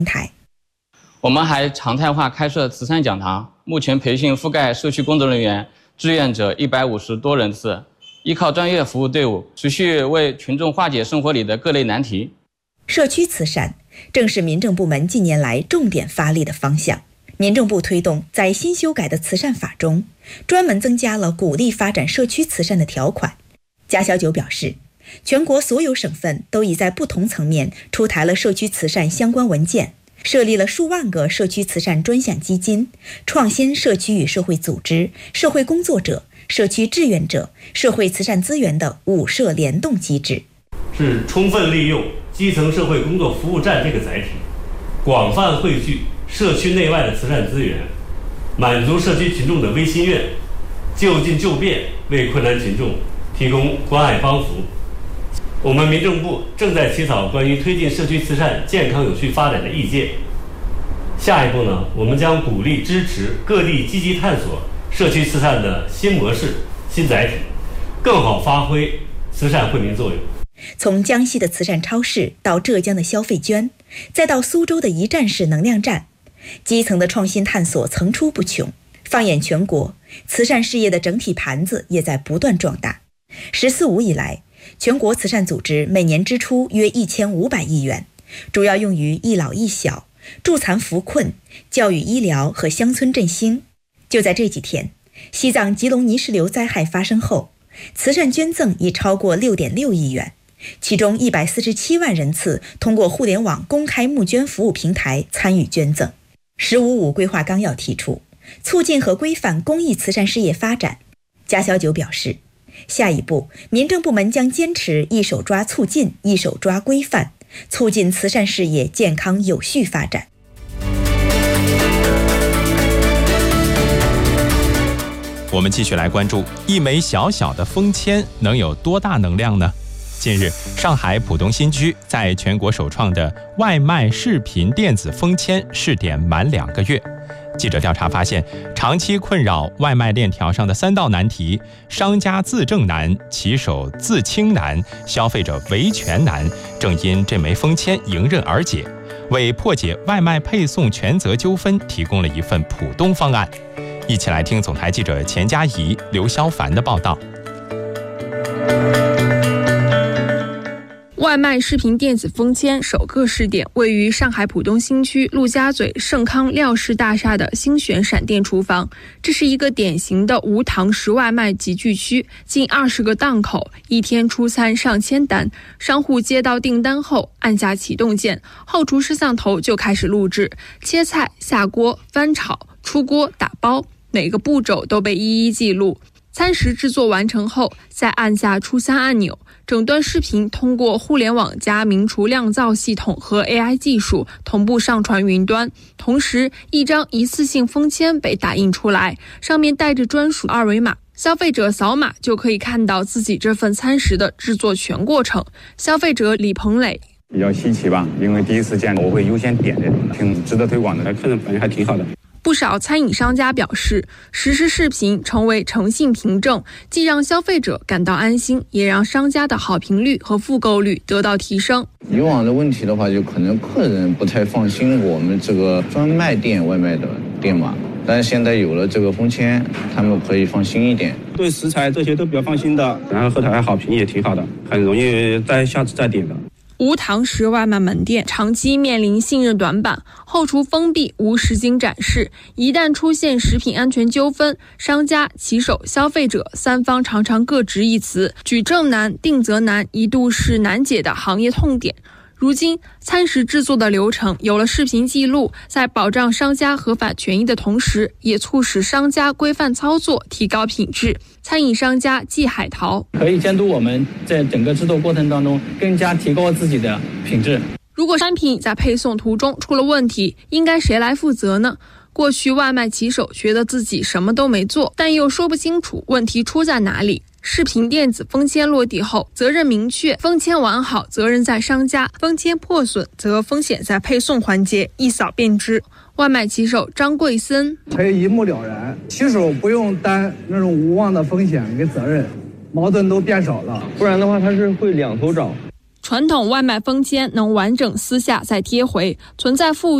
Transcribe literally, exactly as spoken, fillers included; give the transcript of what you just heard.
台。 我们还常态化开设慈善讲堂，目前培训覆盖社区工作人员、志愿者一百五十多人次，依靠专业服务队伍，持续为群众化解生活里的各类难题。 社区慈善正是民政部门近年来重点发力的方向。民政部推动在新修改的慈善法中，专门增加了鼓励发展社区慈善的条款。贾小九表示，全国所有省份都已在不同层面出台了社区慈善相关文件，设立了数万个社区慈善专项基金，创新社区与社会组织、社会工作者、社区志愿者、社会慈善资源的五社联动机制， 是充分利用基层社会工作服务站这个载体，广泛汇聚社区内外的慈善资源，满足社区群众的微心愿，就近就便为困难群众提供关爱帮扶。我们民政部正在起草关于推进社区慈善健康有序发展的意见。下一步呢，我们将鼓励支持各地积极探索社区慈善的新模式、新载体，更好发挥慈善惠民作用。 从江西的慈善超市到浙江的消费捐，再到苏州的一站式能量站，基层的创新探索层出不穷。放眼全国，慈善事业的整体盘子也在不断壮大。十四五以来，全国慈善组织每年支出约一千五百亿元，主要用于一老一小、助残扶困、教育医疗和乡村振兴。就在这几天，西藏吉隆泥石流灾害发生后，慈善捐赠已超过六点六亿元，其中一百四十七万人次通过互联网公开募捐服务平台参与捐赠。十五五规划纲要提出，促进和规范公益慈善事业发展。贾小九表示，下一步，民政部门将坚持一手抓促进，一手抓规范，促进慈善事业健康有序发展。 我们继续来关注，一枚小小的封签能有多大能量呢？近日，上海浦东新区在全国首创的外卖视频电子封签试点满两个月。记者调查发现，长期困扰外卖链条上的三道难题——商家自证难、骑手自清难、消费者维权难，正因这枚封签迎刃而解，为破解外卖配送权责纠纷提供了一份浦东方案。一起来听总台记者钱佳怡、刘潇凡的报道。 外卖视频电子封签首个试点位于上海浦东新区陆家嘴盛康廖氏大厦的星选闪电厨房。这是一个典型的无堂食外卖集聚区，近二十个档口，一天出餐上千单。商户接到订单后，按下启动键，后厨摄像头就开始录制切菜、下锅、翻炒、出锅、打包，每个步骤都被一一记录。餐食制作完成后，再按下出餐按钮，整段视频通过互联网加名厨酿造系统和 A I 技术同步上传云端。同时，一张一次性封签被打印出来，上面带着专属二维码，消费者扫码就可以看到自己这份餐食的制作全过程。消费者李鹏磊： 比较稀奇吧，因为第一次见，我会优先点这种，挺值得推广的，客人反应还挺好的。 不少餐饮商家表示，实时视频成为诚信凭证，既让消费者感到安心，也让商家的好评率和复购率得到提升。 以往的问题的话，就可能客人不太放心我们这个专卖店外卖的店嘛，但是现在有了这个封签，他们可以放心一点， 对食材这些都比较放心的，然后后台好评也挺好的，很容易再下次再点的。 无堂食外卖门店长期面临信任短板，后厨封闭，无实景展示，一旦出现食品安全纠纷，商家、骑手、消费者三方常常各执一词，举证难、定责难，一度是难解的行业痛点。如今，餐食制作的流程有了视频记录，在保障商家合法权益的同时，也促使商家规范操作，提高品质。餐饮商家季海淘： 可以监督我们在整个制作过程当中更加提高自己的品质。 如果商品在配送途中出了问题，应该谁来负责呢？过去外卖骑手觉得自己什么都没做，但又说不清楚问题出在哪里。视频电子封签落地后，责任明确，封签完好责任在商家，封签破损则风险在配送环节，一扫便知。外卖骑手张贵森： 可以一目了然，骑手不用担那种无望的风险跟责任，矛盾都变少了。 不然的话他是会两头找。 传统外卖封签能完整撕下再贴回，存在富